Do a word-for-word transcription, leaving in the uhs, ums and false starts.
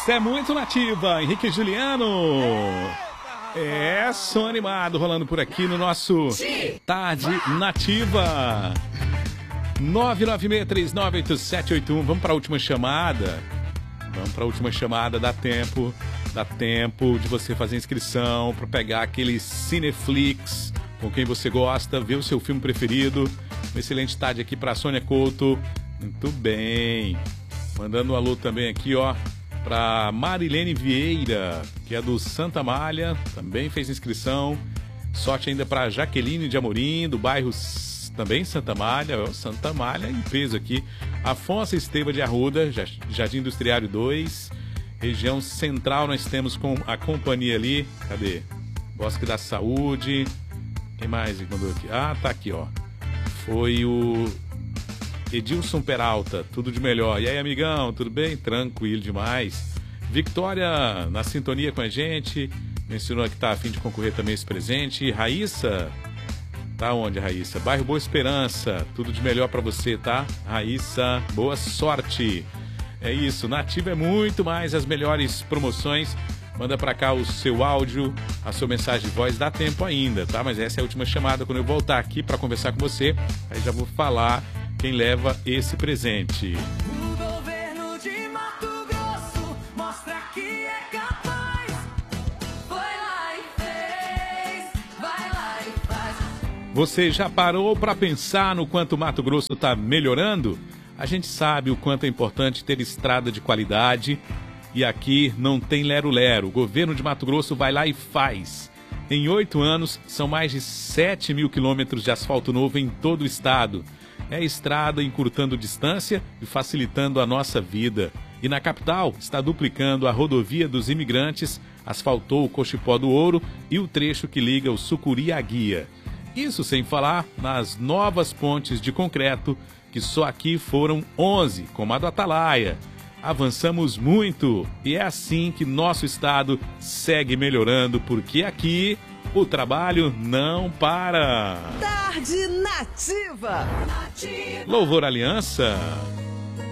Essa é muito nativa, Henrique e Juliano. É, som animado rolando por aqui no nosso Tarde Nativa. nove nove seis três nove oito sete oito um. Vamos para a última chamada. Vamos para a última chamada. Dá tempo, dá tempo de você fazer inscrição para pegar aquele Cineflix com quem você gosta, ver o seu filme preferido. Uma excelente tarde aqui para a Sônia Couto. Muito bem. Mandando um alô também aqui, ó, para Marilene Vieira, que é do Santa Amália, também fez inscrição. Sorte ainda para Jaqueline de Amorim, do bairro também Santa Amália, Santa Amália em peso aqui. Afonso Esteva de Arruda, Jardim Industriário dois, região central. Nós temos com a companhia ali, cadê? Bosque da Saúde. Quem mais mandou aqui? Ah, tá aqui, ó. Foi o Edilson Peralta, tudo de melhor. E aí, amigão, tudo bem? Tranquilo demais. Victória na sintonia com a gente, mencionou que tá a fim de concorrer também esse presente. Raíssa, tá onde, Raíssa? Bairro Boa Esperança, tudo de melhor pra você, tá? Raíssa, boa sorte. É isso, Nativa é muito mais, as melhores promoções. Manda pra cá o seu áudio, a sua mensagem de voz, dá tempo ainda, tá? Mas essa é a última chamada, quando eu voltar aqui pra conversar com você, aí já vou falar quem leva esse presente. O governo de Mato Grosso mostra que é capaz. Foi lá e fez, vai lá e faz. Você já parou para pensar no quanto o Mato Grosso está melhorando? A gente sabe o quanto é importante ter estrada de qualidade e aqui não tem lero-lero. O governo de Mato Grosso vai lá e faz. Em oito anos, são mais de sete mil quilômetros de asfalto novo em todo o estado. É estrada encurtando distância e facilitando a nossa vida. E na capital está duplicando a rodovia dos imigrantes, asfaltou o Cochipó do Ouro e o trecho que liga o Sucuri à Guia. Isso sem falar nas novas pontes de concreto, que só aqui foram onze, como a do Atalaia. Avançamos muito e é assim que nosso estado segue melhorando, porque aqui o trabalho não para. Tarde Nativa. Louvor Aliança.